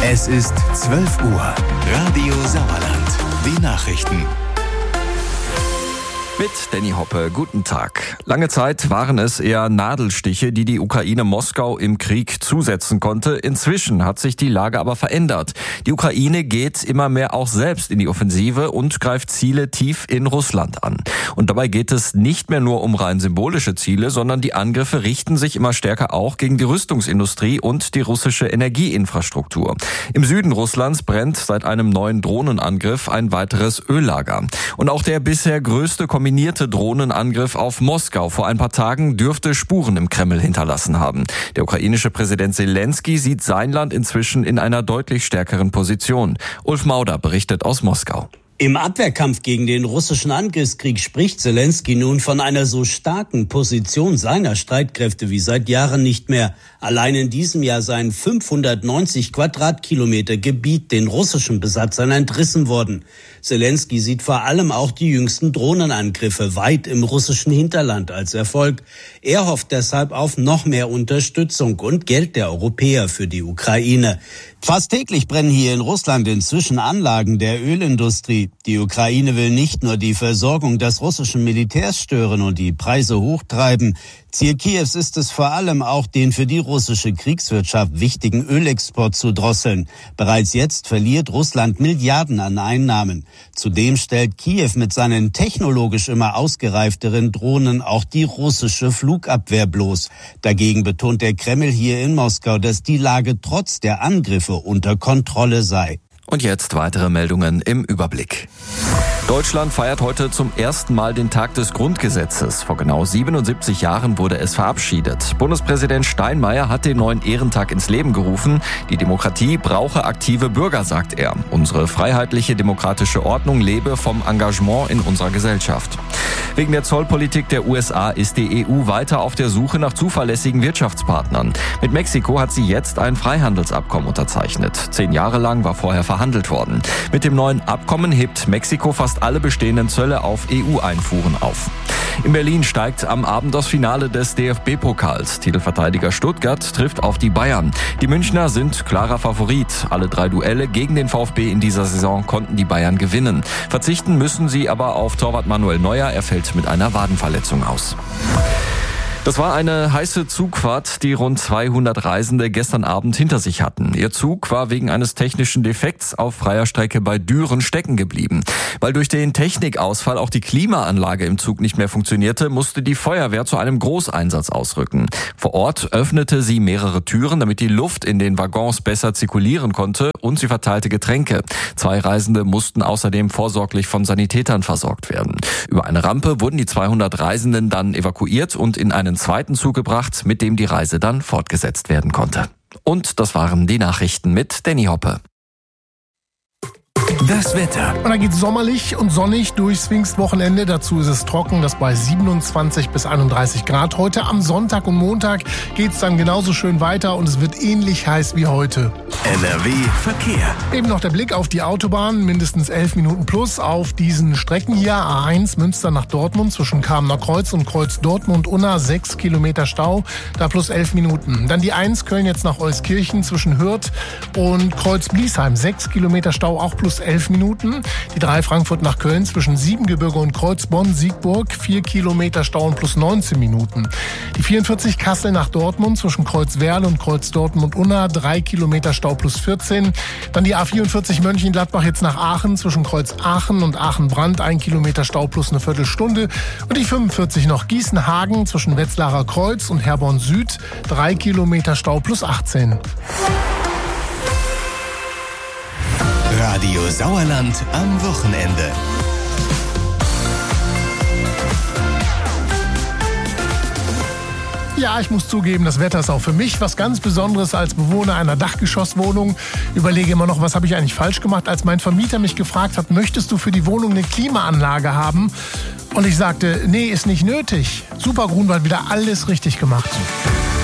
Es ist 12 Uhr. Radio Sauerland. Die Nachrichten. Mit Danny Hoppe, guten Tag. Lange Zeit waren es eher Nadelstiche, die die Ukraine Moskau im Krieg zusetzen konnte. Inzwischen hat sich die Lage aber verändert. Die Ukraine geht immer mehr auch selbst in die Offensive und greift Ziele tief in Russland an. Und dabei geht es nicht mehr nur um rein symbolische Ziele, sondern die Angriffe richten sich immer stärker auch gegen die Rüstungsindustrie und die russische Energieinfrastruktur. Im Süden Russlands brennt seit einem neuen Drohnenangriff ein weiteres Öllager. Und auch der bisher größte kombinierte Drohnenangriff auf Moskau vor ein paar Tagen dürfte Spuren im Kreml hinterlassen haben. Der ukrainische Präsident Zelensky sieht sein Land inzwischen in einer deutlich stärkeren Position. Ulf Mauder berichtet aus Moskau. Im Abwehrkampf gegen den russischen Angriffskrieg spricht Zelensky nun von einer so starken Position seiner Streitkräfte wie seit Jahren nicht mehr. Allein in diesem Jahr seien 590 Quadratkilometer Gebiet den russischen Besatzern entrissen worden. Zelensky sieht vor allem auch die jüngsten Drohnenangriffe weit im russischen Hinterland als Erfolg. Er hofft deshalb auf noch mehr Unterstützung und Geld der Europäer für die Ukraine. Fast täglich brennen hier in Russland inzwischen Anlagen der Ölindustrie. Die Ukraine will nicht nur die Versorgung des russischen Militärs stören und die Preise hochtreiben. Ziel Kiews ist es vor allem auch, den für die russische Kriegswirtschaft wichtigen Ölexport zu drosseln. Bereits jetzt verliert Russland Milliarden an Einnahmen. Zudem stellt Kiew mit seinen technologisch immer ausgereifteren Drohnen auch die russische Flugabwehr bloß. Dagegen betont der Kreml hier in Moskau, dass die Lage trotz der Angriffe unter Kontrolle sei. Und jetzt weitere Meldungen im Überblick. Deutschland feiert heute zum ersten Mal den Tag des Grundgesetzes. Vor genau 77 Jahren wurde es verabschiedet. Bundespräsident Steinmeier hat den neuen Ehrentag ins Leben gerufen. Die Demokratie brauche aktive Bürger, sagt er. Unsere freiheitliche demokratische Ordnung lebe vom Engagement in unserer Gesellschaft. Wegen der Zollpolitik der USA ist die EU weiter auf der Suche nach zuverlässigen Wirtschaftspartnern. Mit Mexiko hat sie jetzt ein Freihandelsabkommen unterzeichnet. 10 Jahre lang war vorher verhandelt worden. Mit dem neuen Abkommen hebt Mexiko fast alle bestehenden Zölle auf EU-Einfuhren auf. In Berlin steigt am Abend das Finale des DFB-Pokals. Titelverteidiger Stuttgart trifft auf die Bayern. Die Münchner sind klarer Favorit. Alle 3 Duelle gegen den VfB in dieser Saison konnten die Bayern gewinnen. Verzichten müssen sie aber auf Torwart Manuel Neuer. Er fällt mit einer Wadenverletzung aus. Das war eine heiße Zugfahrt, die rund 200 Reisende gestern Abend hinter sich hatten. Ihr Zug war wegen eines technischen Defekts auf freier Strecke bei Düren stecken geblieben. Weil durch den Technikausfall auch die Klimaanlage im Zug nicht mehr funktionierte, musste die Feuerwehr zu einem Großeinsatz ausrücken. Vor Ort öffnete sie mehrere Türen, damit die Luft in den Waggons besser zirkulieren konnte, und sie verteilte Getränke. 2 Reisende mussten außerdem vorsorglich von Sanitätern versorgt werden. Über eine Rampe wurden die 200 Reisenden dann evakuiert und in einen zweiten Zug gebracht, mit dem die Reise dann fortgesetzt werden konnte. Und das waren die Nachrichten mit Danny Hoppe. Das Wetter. Und dann geht's sommerlich und sonnig durchs Pfingstwochenende. Dazu ist es trocken, das bei 27 bis 31 Grad. Heute am Sonntag und Montag geht's dann genauso schön weiter und es wird ähnlich heiß wie heute. NRW Verkehr. Eben noch der Blick auf die Autobahn, mindestens 11 Minuten plus auf diesen Strecken hier. A1 Münster nach Dortmund zwischen Kamener Kreuz und Kreuz Dortmund-Unna 6 Kilometer Stau, da plus 11 Minuten. Dann die 1 Köln jetzt nach Euskirchen zwischen Hürth und Kreuz Bliesheim 6 Kilometer Stau, auch plus 11 Minuten. Die 3 Frankfurt nach Köln zwischen Siebengebirge und Kreuz Bonn-Siegburg 4 Kilometer Stau und plus 19 Minuten. Die 44 Kassel nach Dortmund zwischen Kreuz Werl und Kreuz Dortmund-Unna 3 Kilometer Stau plus 14. Dann die A44 Mönchengladbach jetzt nach Aachen zwischen Kreuz Aachen und Aachen-Brand 1 Kilometer Stau plus eine Viertelstunde. Und die 45 noch Gießen-Hagen zwischen Wetzlarer Kreuz und Herborn Süd 3 Kilometer Stau plus 18. Radio Sauerland am Wochenende. Ja, ich muss zugeben, das Wetter ist auch für mich was ganz Besonderes als Bewohner einer Dachgeschosswohnung. Überlege immer noch, was habe ich eigentlich falsch gemacht, als mein Vermieter mich gefragt hat, möchtest du für die Wohnung eine Klimaanlage haben? Und ich sagte, nee, ist nicht nötig. Super Grunwald, wieder alles richtig gemacht.